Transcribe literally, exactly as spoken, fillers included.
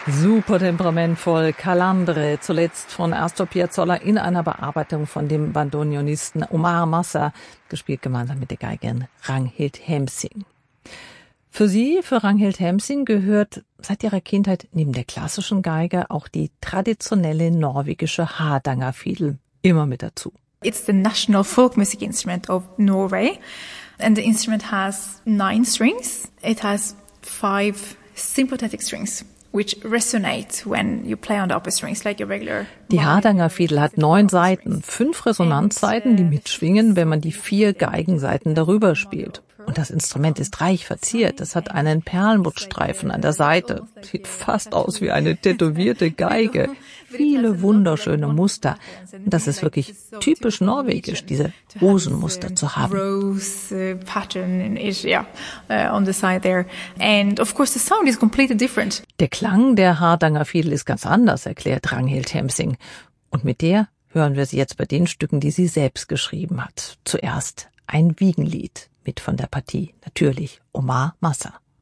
Super temperamentvoll, Calandre, zuletzt von Astor Piazzolla in einer Bearbeitung von dem Bandoneonisten Omar Massa, gespielt gemeinsam mit der Geigerin Ragnhild Hemsing. Für sie, für Ragnhild Hemsing, gehört seit ihrer Kindheit neben der klassischen Geige auch die traditionelle norwegische Hardangerfidel immer mit dazu. It's the national folk music instrument of Norway, and the instrument has nine strings. It has five sympathetic strings, which resonate when you play on the upper strings like a regular. Die Hardangerfidel hat neun Saiten, fünf Resonanzsaiten, die mitschwingen, wenn man die vier Geigensaiten darüber spielt. Und das Instrument ist reich verziert. Es hat einen Perlmuttstreifen an der Seite. Sieht fast aus wie eine tätowierte Geige. Viele wunderschöne Muster. Und das ist wirklich typisch norwegisch, diese Rosenmuster zu haben. Rose pattern in it, yeah, on the side there. And of course the sound is completely different. Der Klang der Hardangerfidel ist ganz anders, erklärt Ragnhild Hemsing. Und mit der hören wir sie jetzt bei den Stücken, die sie selbst geschrieben hat. Zuerst ein Wiegenlied. Mit von der Partie natürlich Omar Massa.